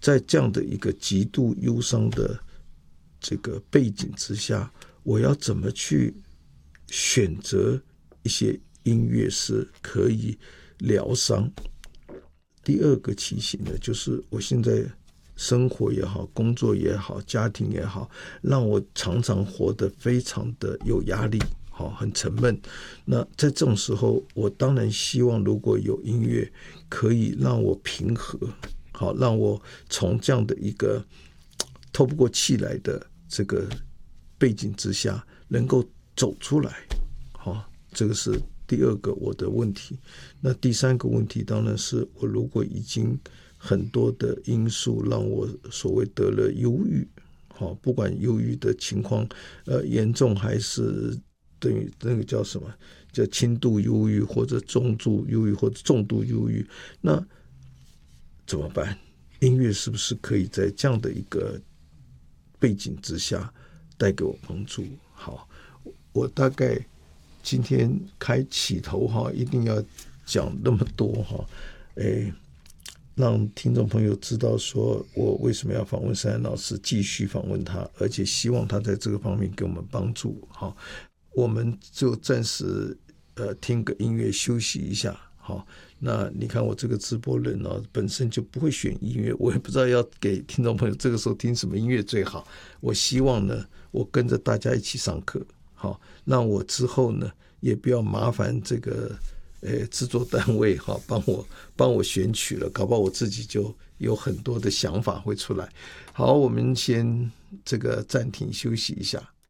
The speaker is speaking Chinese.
在这样的一个极度忧伤的这个背景之下，我要怎么去选择一些音乐是可以疗伤。第二个提醒呢，就是我现在生活也好，工作也好，家庭也好，让我常常活得非常的有压力，很沉闷。那在这种时候，我当然希望如果有音乐可以让我平和，让我从这样的一个透不过气来的这个背景之下能够走出来。这个是第二个我的问题。那第三个问题当然是我如果已经很多的因素让我所谓得了忧郁，不管忧郁的情况严重还是等于那个叫什么叫轻度忧郁或者中度忧郁或者重度忧郁，那怎么办？音乐是不是可以在这样的一个背景之下带给我帮助？好，我大概今天开起头一定要讲那么多让听众朋友知道说我为什么要访问山山老师，继续访问他，而且希望他在这个方面给我们帮助。好，我们就暂时听个音乐休息一下。好，那你看我这个直播人本身就不会选音乐，我也不知道要给听众朋友这个时候听什么音乐最好。我希望呢，我跟着大家一起上课。好，那我之后呢，也不要麻烦这个制作单位帮我选曲了，搞不好我自己就有很多的想法会出来。好，我们先这个暂停休息一下。